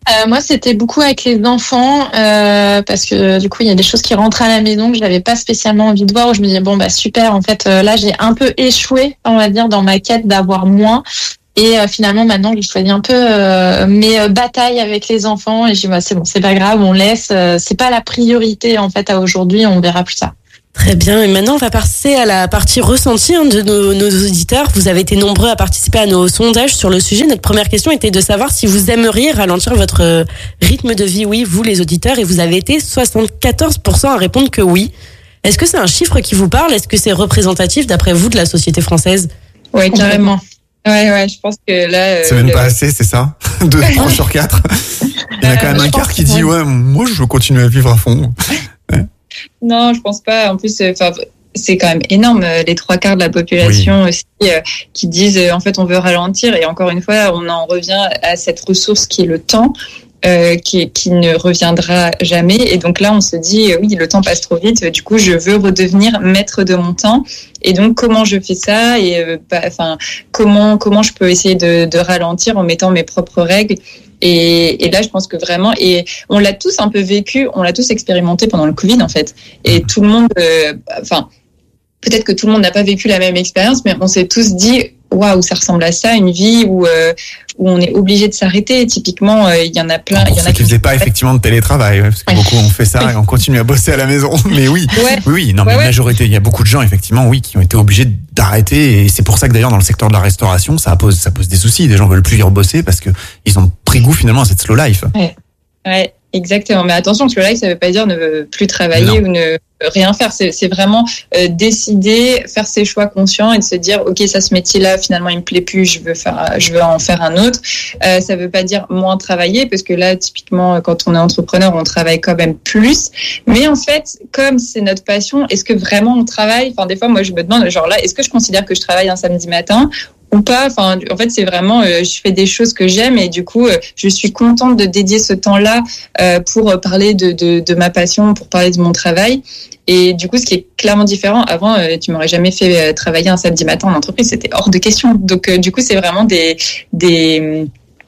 Euh, moi, c'était beaucoup avec les enfants euh, parce que du coup, il y a des choses qui rentrent à la maison que je n'avais pas spécialement envie de voir. Où je me disais bon bah super. En fait, euh, là, j'ai un peu échoué, on va dire, dans ma quête d'avoir moins. Et euh, finalement, maintenant, j'ai choisi un peu euh, mes euh, batailles avec les enfants. Et j'ai dit bah, c'est bon, c'est pas grave, on laisse. Euh, c'est pas la priorité en fait à aujourd'hui. On verra plus tard. Très bien, et maintenant on va passer à la partie ressentie hein, de nos, nos auditeurs. Vous avez été nombreux à participer à nos sondages sur le sujet. Notre première question était de savoir si vous aimeriez ralentir votre rythme de vie. Oui, vous les auditeurs, et vous avez été soixante-quatorze pour cent à répondre que oui. Est-ce que c'est un chiffre qui vous parle? Est-ce que c'est représentatif d'après vous de la société française? Oui, carrément. Ouais, ouais, je pense que là... Euh, c'est même le... pas assez, c'est ça? Deux, trois sur quatre. Il y en a quand même euh, un quart qui dit, ouais, moi je veux continuer à vivre à fond. Ouais. Non, je pense pas. En plus, enfin, c'est quand même énorme. Les trois quarts de la population oui. aussi euh, qui disent euh, en fait on veut ralentir. Et encore une fois, on en revient à cette ressource qui est le temps, euh, qui, qui ne reviendra jamais. Et donc là, on se dit euh, oui, le temps passe trop vite. Du coup, je veux redevenir maître de mon temps. Et donc, comment je fais ça? Et euh, bah, enfin, comment comment je peux essayer de, de ralentir en mettant mes propres règles? Et, et là, je pense que vraiment, et on l'a tous un peu vécu, on l'a tous expérimenté pendant le Covid, en fait. Et tout le monde, euh, enfin, peut-être que tout le monde n'a pas vécu la même expérience, mais on s'est tous dit, waouh, ça ressemble à ça, une vie où, euh, où on est obligé de s'arrêter. Typiquement, il euh, y en a plein. Il y en a qui ne faisaient pas effectivement de télétravail, ouais, parce que ouais. beaucoup ont fait ça et on continue à bosser à la maison. Mais oui, ouais. oui, oui, non, ouais, mais ouais. majorité, il y a beaucoup de gens effectivement, oui, qui ont été obligés d'arrêter. Et c'est pour ça que d'ailleurs dans le secteur de la restauration, ça pose, ça pose des soucis. Des gens veulent plus y rebosser parce que ils ont pris goût finalement à cette slow life. Ouais, ouais. Exactement, mais attention, slow life, ça veut pas dire ne plus travailler non. ou ne rien faire. C'est, c'est vraiment euh, décider, faire ses choix conscients et de se dire, ok, ça, ce métier-là, finalement, il me plaît plus, je veux faire, je veux en faire un autre. Euh, ça veut pas dire moins travailler, parce que là, typiquement, quand on est entrepreneur, on travaille quand même plus. Mais en fait, comme c'est notre passion, est-ce que vraiment on travaille? Enfin, des fois, moi, je me demande, genre là, est-ce que je considère que je travaille un samedi matin? Ou pas, enfin, en fait, c'est vraiment, euh, je fais des choses que j'aime et du coup, euh, je suis contente de dédier ce temps-là euh, pour parler de, de, de ma passion, pour parler de mon travail. Et du coup, ce qui est clairement différent, avant, euh, tu m'aurais jamais fait euh, travailler un samedi matin en entreprise, c'était hors de question. Donc, euh, du coup, c'est vraiment des, des,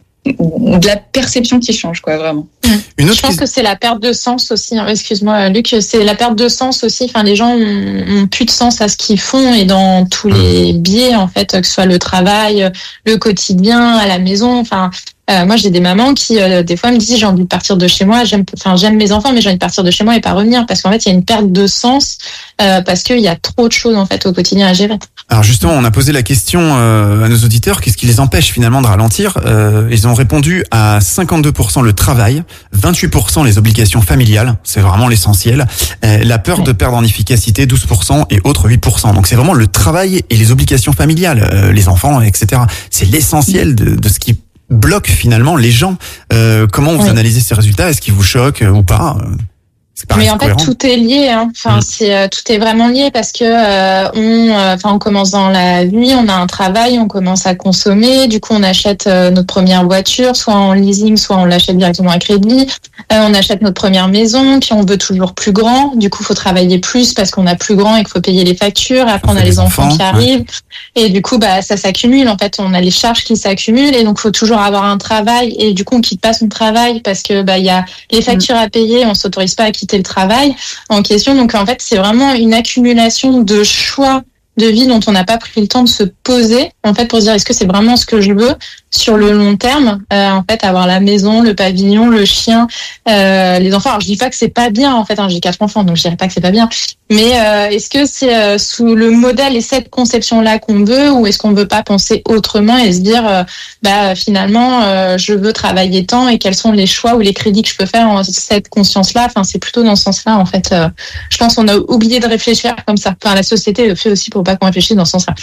de la perception qui change, quoi, vraiment. Une autre je pense que c'est la perte de sens aussi. Hein. Excuse-moi, Luc, c'est la perte de sens aussi. Enfin, les gens ont, ont plus de sens à ce qu'ils font et dans tous les biais, en fait, que ce soit le travail, le quotidien, à la maison. Enfin, euh, moi, j'ai des mamans qui, euh, des fois, me disent j'ai envie de partir de chez moi. J'aime, enfin, j'aime mes enfants, mais j'ai envie de partir de chez moi et pas revenir parce qu'en fait, il y a une perte de sens euh, parce qu'il y a trop de choses en fait au quotidien à gérer. Alors justement, on a posé la question euh, à nos auditeurs, qu'est-ce qui les empêche finalement de ralentir? euh, Ils ont répondu à cinquante-deux pour cent le travail, vingt-huit pour cent les obligations familiales, c'est vraiment l'essentiel, euh, la peur de perdre en efficacité, douze pour cent et autres huit pour cent. Donc c'est vraiment le travail et les obligations familiales, euh, les enfants, et cetera. C'est l'essentiel de, de ce qui bloque finalement les gens. Euh, comment vous oui. analysez ces résultats? Est-ce qu'ils vous choquent euh, ou pas? Mais en fait, tout est lié. Hein. Enfin, mmh. c'est euh, tout est vraiment lié parce que euh, on, enfin, euh, on commence dans la vie, on a un travail, on commence à consommer. Du coup, on achète euh, notre première voiture, soit en leasing, soit on l'achète directement à crédit. Euh, on achète notre première maison, puis on veut toujours plus grand. Du coup, faut travailler plus parce qu'on a plus grand et qu'il faut payer les factures. Après, on, on a les enfants, enfants qui arrivent ouais. et du coup, bah, ça s'accumule. En fait, on a les charges qui s'accumulent et donc faut toujours avoir un travail. Et du coup, on quitte pas son travail parce que bah, il y a les factures mmh. à payer. On s'autorise pas à quitter le travail en question. Donc, en fait, c'est vraiment une accumulation de choix de vie dont on n'a pas pris le temps de se poser, en fait, pour se dire est-ce que c'est vraiment ce que je veux sur le long terme, euh, en fait, avoir la maison, le pavillon, le chien, euh, les enfants. Alors, je dis pas que c'est pas bien, en fait, hein, j'ai quatre enfants, donc je dirais pas que c'est pas bien. Mais euh, est-ce que c'est euh, sous le modèle et cette conception-là qu'on veut, ou est-ce qu'on veut pas penser autrement et se dire, euh, bah finalement, euh, je veux travailler tant et quels sont les choix ou les crédits que je peux faire en cette conscience-là. Enfin, c'est plutôt dans ce sens-là, en fait. Euh, je pense qu'on a oublié de réfléchir comme ça. Enfin, la société le fait aussi pour pas qu'on réfléchisse dans ce sens-là.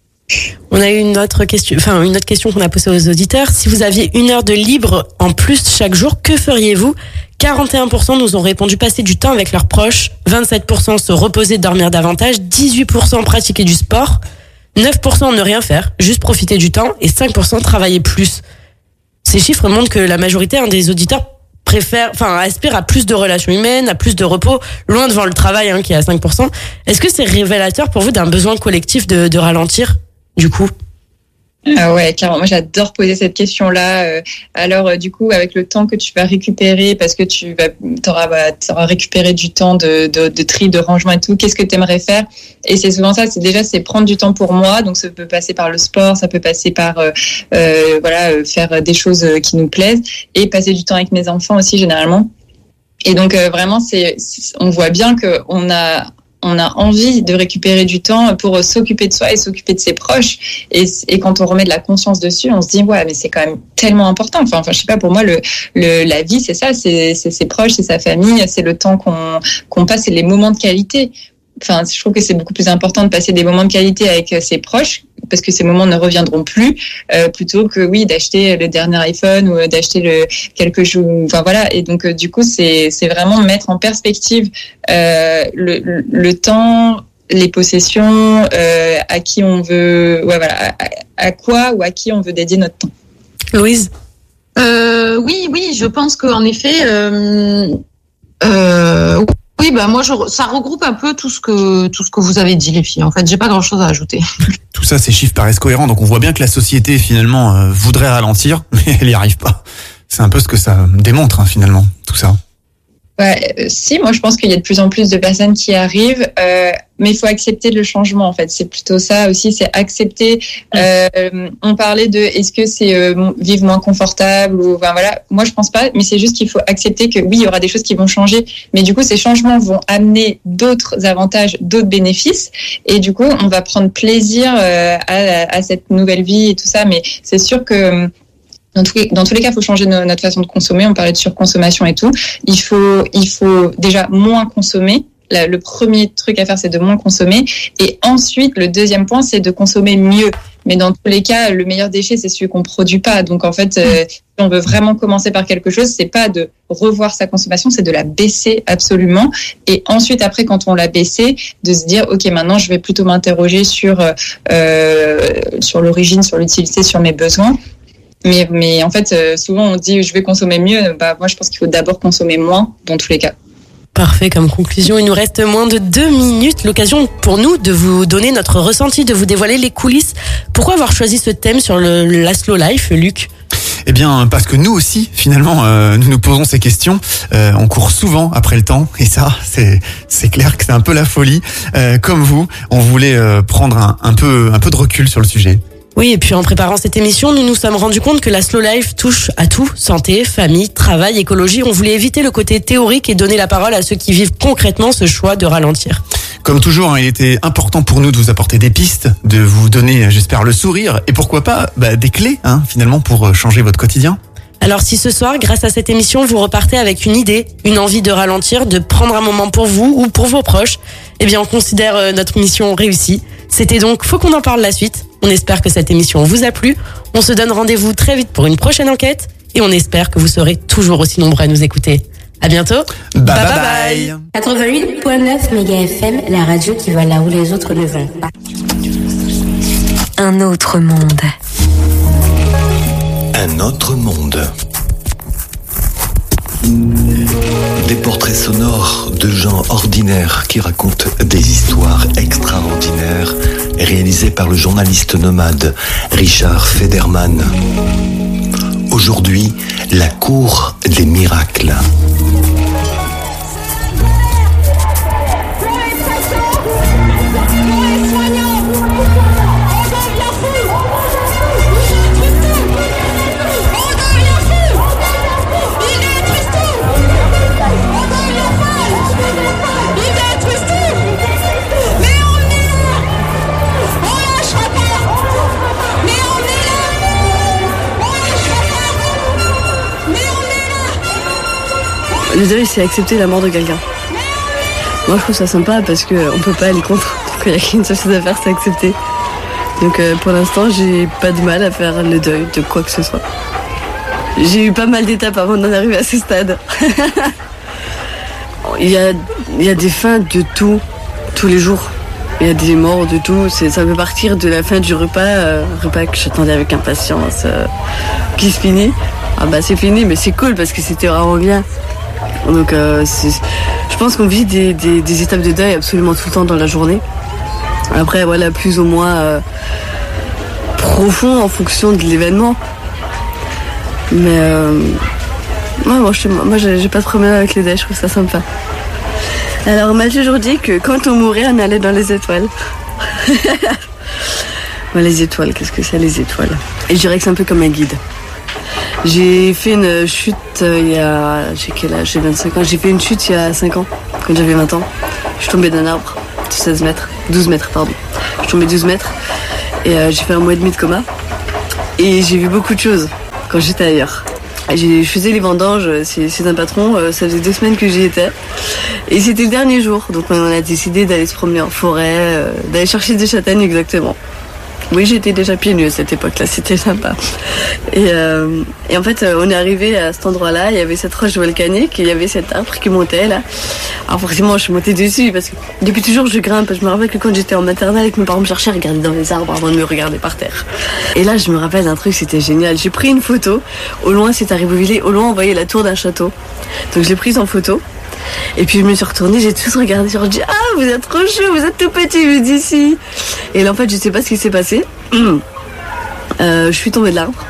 On a eu une autre question, enfin une autre question qu'on a posée aux auditeurs. Si vous aviez une heure de libre en plus chaque jour, que feriez-vous? quarante et un pour cent nous ont répondu passer du temps avec leurs proches, vingt-sept pour cent se reposer, dormir davantage, dix-huit pour cent pratiquer du sport, neuf pour cent ne rien faire, juste profiter du temps et cinq pour cent travailler plus. Ces chiffres montrent que la majorité hein, des auditeurs préfère, enfin, aspire à plus de relations humaines, à plus de repos, loin devant le travail, hein, qui est à cinq pour cent. Est-ce que c'est révélateur pour vous d'un besoin collectif de, de ralentir, du coup? Ah ouais, carrément. Moi, j'adore poser cette question-là. Euh, alors, euh, du coup, avec le temps que tu vas récupérer, parce que tu vas, t'auras, bah, t'auras récupéré du temps de, de, de tri, de rangement et tout, qu'est-ce que tu aimerais faire? Et c'est souvent ça. C'est déjà, c'est prendre du temps pour moi. Donc, ça peut passer par le sport, ça peut passer par, euh, euh, voilà, faire des choses qui nous plaisent et passer du temps avec mes enfants aussi, généralement. Et donc, euh, vraiment, c'est, c'est, on voit bien que on a, on a envie de récupérer du temps pour s'occuper de soi et s'occuper de ses proches. Et, et quand on remet de la conscience dessus, on se dit, ouais, mais c'est quand même tellement important. Enfin, enfin je sais pas, pour moi, le, le, la vie, c'est ça, c'est, c'est ses proches, c'est sa famille, c'est le temps qu'on, qu'on passe, c'est les moments de qualité. Enfin, je trouve que c'est beaucoup plus important de passer des moments de qualité avec ses proches, parce que ces moments ne reviendront plus, euh, plutôt que oui d'acheter le dernier iPhone ou d'acheter le quelque chose. Enfin voilà. Et donc euh, du coup, c'est c'est vraiment mettre en perspective euh, le, le le temps, les possessions, euh, à qui on veut, ouais voilà, à, à quoi ou à qui on veut dédier notre temps. Louise. Euh, oui, oui, je pense qu'en effet. Euh, euh, Oui, bah moi, je, ça regroupe un peu tout ce que tout ce que vous avez dit, les filles. En fait, j'ai pas grand-chose à ajouter. Tout ça, ces chiffres paraissent cohérents, donc on voit bien que la société finalement euh, voudrait ralentir, mais elle n'y arrive pas. C'est un peu ce que ça démontre hein, finalement, tout ça. Ouais, euh, si, moi je pense qu'il y a de plus en plus de personnes qui arrivent, euh, mais il faut accepter le changement en fait. C'est plutôt ça aussi, c'est accepter. Euh, on parlait de est-ce que c'est euh, vivre moins confortable ou enfin voilà. Moi je pense pas, mais c'est juste qu'il faut accepter que oui, il y aura des choses qui vont changer, mais du coup ces changements vont amener d'autres avantages, d'autres bénéfices, et du coup on va prendre plaisir euh, à, à cette nouvelle vie et tout ça. Mais c'est sûr que Dans tous, les, dans tous les cas, il faut changer no, notre façon de consommer. On parlait de surconsommation et tout. Il faut, il faut déjà moins consommer. La, le premier truc à faire, c'est de moins consommer. Et ensuite, le deuxième point, c'est de consommer mieux. Mais dans tous les cas, le meilleur déchet, c'est celui qu'on produit pas. Donc, en fait, euh, si on veut vraiment commencer par quelque chose, c'est pas de revoir sa consommation, c'est de la baisser absolument. Et ensuite, après, quand on l'a baissée, de se dire, OK, maintenant, je vais plutôt m'interroger sur, euh, sur l'origine, sur l'utilité, sur mes besoins. Mais, mais en fait, euh, souvent on dit je vais consommer mieux. Bah, moi, je pense qu'il faut d'abord consommer moins dans tous les cas. Parfait comme conclusion. Il nous reste moins de deux minutes. L'occasion pour nous de vous donner notre ressenti, de vous dévoiler les coulisses. Pourquoi avoir choisi ce thème sur le, la slow life, Luc ? Eh bien, parce que nous aussi, finalement, euh, nous nous posons ces questions. Euh, on court souvent après le temps, et ça, c'est c'est clair que c'est un peu la folie. Euh, comme vous, on voulait euh, prendre un, un peu un peu de recul sur le sujet. Oui, et puis en préparant cette émission, nous nous sommes rendus compte que la slow life touche à tout, santé, famille, travail, écologie. On voulait éviter le côté théorique et donner la parole à ceux qui vivent concrètement ce choix de ralentir. Comme toujours, hein, il était important pour nous de vous apporter des pistes, de vous donner, j'espère, le sourire, et pourquoi pas bah, des clés, hein, finalement, pour changer votre quotidien. Alors si ce soir, grâce à cette émission, vous repartez avec une idée, une envie de ralentir, de prendre un moment pour vous ou pour vos proches, eh bien on considère notre mission réussie. C'était donc Faut qu'on en parle la suite. On espère que cette émission vous a plu. On se donne rendez-vous très vite pour une prochaine enquête et on espère que vous serez toujours aussi nombreux à nous écouter. À bientôt. Bye bye bye. bye. quatre-vingt-huit virgule neuf méga F M, la radio qui va là où les autres ne vont pas. Un autre monde. Un autre monde. Des portraits sonores de gens ordinaires qui racontent des histoires extraordinaires, réalisés par le journaliste nomade Richard Federman. Aujourd'hui, la cour des miracles. Le deuil, c'est accepter la mort de quelqu'un. Moi, je trouve ça sympa parce qu'on peut pas aller contre. Donc, il n'y a qu'une seule chose à faire, c'est accepter. Donc, euh, pour l'instant, j'ai pas de mal à faire le deuil de quoi que ce soit. J'ai eu pas mal d'étapes avant d'en arriver à ce stade. il, y a, il y a des fins de tout, tous les jours. Il y a des morts de tout. C'est, ça peut partir de la fin du repas, euh, repas que j'attendais avec impatience, euh, qui se finit. Ah bah c'est fini, mais c'est cool parce que c'était vraiment bien. Donc euh, c'est, je pense qu'on vit des, des, des étapes de deuil absolument tout le temps dans la journée. Après voilà, plus ou moins euh, profond en fonction de l'événement. Mais euh, ouais, moi, je, moi j'ai, j'ai pas de problème avec les dés, je trouve ça sympa. Alors on m'a toujours dit que quand on mourait, on allait dans les étoiles. Ouais, les étoiles, qu'est-ce que c'est les étoiles? Et je dirais que c'est un peu comme un guide. J'ai fait une chute euh, il y a... J'ai quel âge? J'ai vingt-cinq ans. J'ai fait une chute il y a cinq ans, quand j'avais vingt ans. Je suis tombée d'un arbre de seize mètres. douze mètres, pardon. Je suis tombée douze mètres. Et euh, j'ai fait un mois et demi de coma. Et j'ai vu beaucoup de choses quand j'étais ailleurs. J'ai, je faisais les vendanges c'est, c'est un patron. Euh, ça faisait deux semaines que j'y étais. Et c'était le dernier jour. Donc on a décidé d'aller se promener en forêt, euh, d'aller chercher des châtaignes exactement. Oui, j'étais déjà pieds nus à cette époque-là, c'était sympa. Et, euh, et en fait, on est arrivé à cet endroit-là, il y avait cette roche volcanique, et il y avait cet arbre qui montait là. Alors forcément, je suis montée dessus, parce que depuis toujours, je grimpe. Je me rappelle que quand j'étais en maternelle, que mes parents me cherchaient à regarder dans les arbres avant de me regarder par terre. Et là, je me rappelle d'un truc, c'était génial. J'ai pris une photo, au loin, c'est à Ribeauvillé, au loin, on voyait la tour d'un château. Donc je l'ai prise en photo. Et puis je me suis retournée, j'ai tous regardé, je me suis dit, ah, vous êtes trop chou, vous êtes tout petit, je dis si. Et là, en fait, je sais pas ce qui s'est passé. Euh, je suis tombée de l'arbre.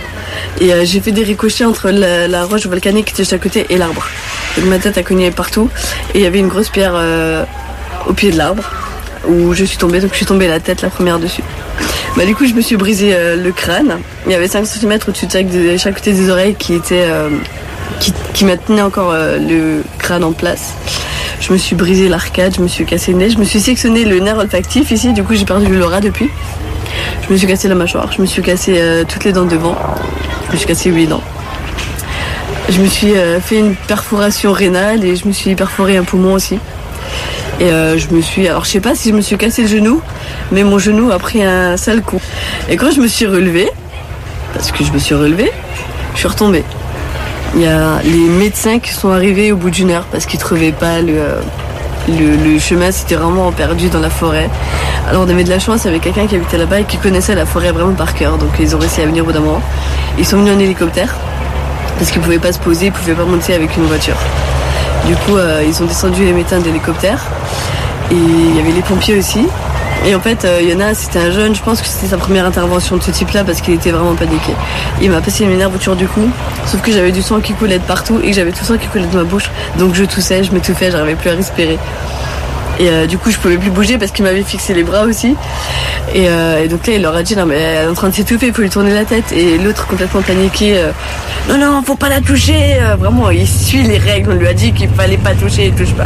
Et euh, j'ai fait des ricochets entre la, la roche volcanique qui était juste à côté et l'arbre. Donc ma tête a cogné partout. Et il y avait une grosse pierre euh, au pied de l'arbre où je suis tombée. Donc je suis tombée la tête la première dessus. Bah, du coup, je me suis brisé euh, le crâne. Il y avait cinq centimètres au-dessus de chaque, de chaque côté des oreilles qui étaient... Euh, qui, qui maintenait encore euh, le crâne en place. Je me suis brisé l'arcade, je me suis cassé le nez, je me suis sectionné le nerf olfactif ici, du coup j'ai perdu l'odorat depuis. Je me suis cassé la mâchoire, je me suis cassé euh, toutes les dents devant, je me suis cassé huit dents. Je me suis euh, fait une perforation rénale et je me suis perforé un poumon aussi. Et euh, je me suis, alors je sais pas si je me suis cassé le genou, mais mon genou a pris un sale coup. Et quand je me suis relevée, parce que je me suis relevée, je suis retombée. Il y a les médecins qui sont arrivés au bout d'une heure parce qu'ils ne trouvaient pas le, le, le chemin, c'était vraiment perdu dans la forêt. Alors on avait de la chance avec quelqu'un qui habitait là-bas et qui connaissait la forêt vraiment par cœur, donc ils ont réussi à venir au bout d'un moment. Ils sont venus en hélicoptère parce qu'ils ne pouvaient pas se poser, ils ne pouvaient pas monter avec une voiture. Du coup, euh, ils ont descendu les médecins d'hélicoptère et il y avait les pompiers aussi. Et en fait, il euh, y en a, c'était un jeune, je pense que c'était sa première intervention de ce type-là parce qu'il était vraiment paniqué. Il m'a passé mes nerfs autour du cou, sauf que j'avais du sang qui coulait de partout et que j'avais tout le sang qui coulait de ma bouche. Donc je toussais, je m'étouffais, j'arrivais plus à respirer. Et euh, du coup, je pouvais plus bouger parce qu'il m'avait fixé les bras aussi. Et, euh, et donc là, il leur a dit, non mais elle est en train de s'étouffer, il faut lui tourner la tête. Et l'autre, complètement paniqué, euh, non, non, faut pas la toucher. Euh, vraiment, il suit les règles, on lui a dit qu'il fallait pas toucher, il touche pas.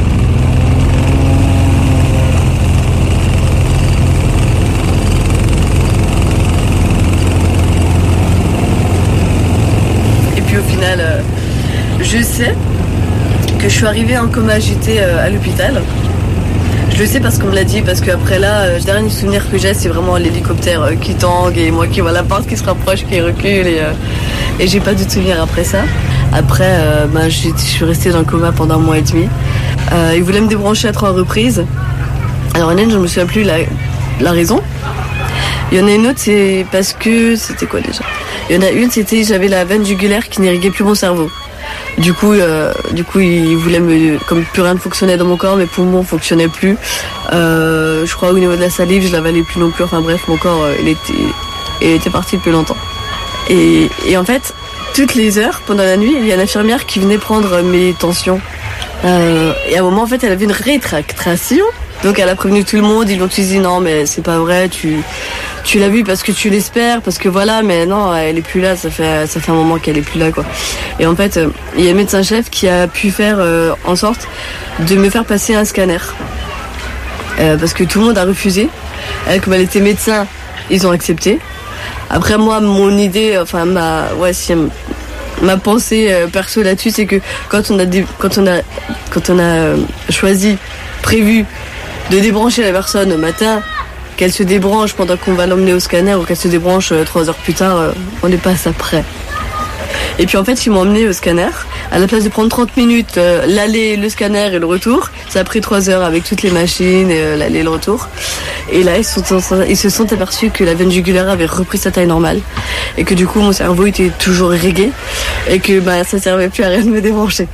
Euh, je sais que je suis arrivée en coma agité euh, à l'hôpital. Je le sais parce qu'on me l'a dit, parce qu'après là, euh, le dernier souvenir que j'ai, c'est vraiment l'hélicoptère euh, qui tangue et moi qui vois la porte qui se rapproche, qui recule et, euh, et j'ai pas de souvenir après ça. Après, euh, bah, je suis restée dans le coma pendant un mois et demi. Euh, ils voulaient me débrancher à trois reprises. Alors en une, je me souviens plus la, la raison. Il y en a une autre, c'est parce que... C'était quoi déjà ? Il y en a une, c'était j'avais la veine jugulaire qui n'irriguait plus mon cerveau. Du coup, euh, du coup, ils voulaient me... Comme plus rien ne fonctionnait dans mon corps, mes poumons ne fonctionnaient plus. Euh, je crois au niveau de la salive, je l'avalais plus non plus. Enfin bref, mon corps, euh, il, était, il était parti depuis longtemps. Et, et en fait, toutes les heures, pendant la nuit, il y a une infirmière qui venait prendre mes tensions. Euh, et à un moment, en fait, elle avait une rétractation. Donc elle a prévenu tout le monde, ils l'ont tous dit non mais c'est pas vrai, tu tu l'as vu parce que tu l'espères, parce que voilà, mais non, elle est plus là, ça fait ça fait un moment qu'elle est plus là quoi. Et en fait, il y a un médecin-chef qui a pu faire euh, en sorte de me faire passer un scanner. Euh, parce que tout le monde a refusé. Elle, comme elle était médecin, ils ont accepté. Après moi, mon idée, enfin ma ouais, si ma pensée euh, perso là-dessus, c'est que quand on a des, quand on a quand on a euh, choisi, prévu de débrancher la personne au matin, qu'elle se débranche pendant qu'on va l'emmener au scanner ou qu'elle se débranche euh, trois heures plus tard, euh, on n'est pas à ça près. Et puis en fait, ils m'ont emmené au scanner. À la place de prendre trente minutes, euh, l'aller, le scanner et le retour, ça a pris trois heures avec toutes les machines, et, euh, l'aller et le retour. Et là, ils, sont, ils se sont aperçus que la veine jugulaire avait repris sa taille normale. Et que du coup, mon cerveau était toujours irrigué. Et que bah, ça servait plus à rien de me débrancher.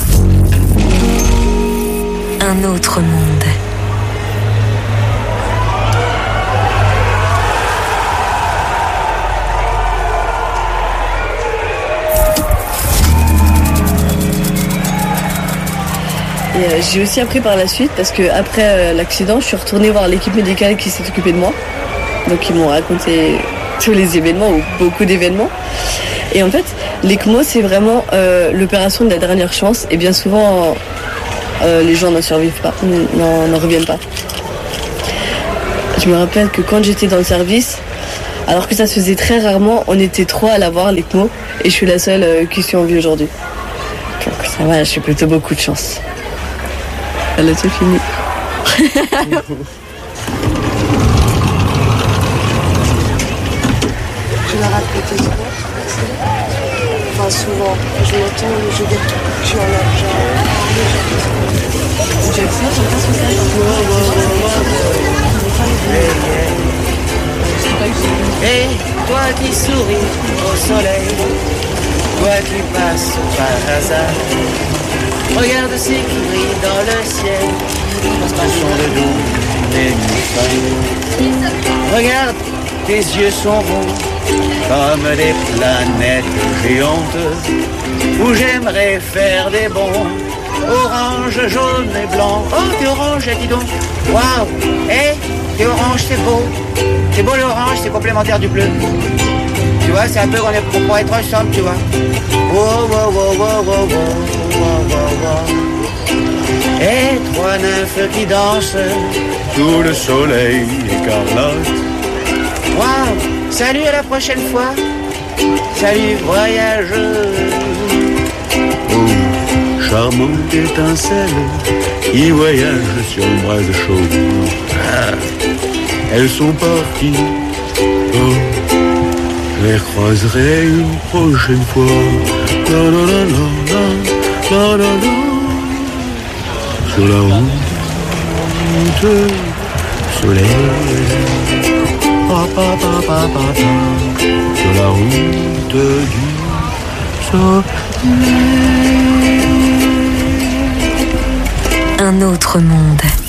Un autre monde. Et euh, j'ai aussi appris par la suite parce que après euh, l'accident, je suis retournée voir l'équipe médicale qui s'est occupée de moi. Donc ils m'ont raconté tous les événements ou beaucoup d'événements. Et en fait, l'ECMO, c'est vraiment euh, l'opération de la dernière chance. Et bien souvent, euh, les gens n'en survivent pas, n'en, n'en reviennent pas. Je me rappelle que quand j'étais dans le service, alors que ça se faisait très rarement, on était trois à l'avoir, l'ECMO. Et je suis la seule euh, qui suis en vie aujourd'hui. Donc ça va, j'ai plutôt beaucoup de chance. Elle a tout fini. Je la répète souvent. Enfin souvent, je l'entends, je dis que je suis en argent. Tu as ça, j'entends ce message. Et toi qui souris au soleil, toi qui passes par hasard, regarde ce qui brille dans le ciel, passant le dos des nuits. Regarde, tes yeux sont ronds comme des planètes géantes où j'aimerais faire des bonds. Orange, jaune et blanc. Oh, t'es orange, dis donc. Waouh. Eh, t'es orange, c'est beau. C'est beau l'orange, c'est complémentaire du bleu. Tu vois, c'est un peu qu'on est pour, pour être ensemble, tu vois. Wow, wow, wow, wow, wow, wow, wow, wow. Et trois nymphes qui dansent sous le soleil écarlate. Waouh. Salut, à la prochaine fois. Salut, voyageux. Oh, charmante étincelle qui voyage sur le bras de chaud. Ah, elles sont parties. Oh, je les croiserai une prochaine fois. La la la la la la la la. Sur la route du soleil. Pa, pa, pa, pa, pa, pa. Sur la route du soleil. Un autre monde.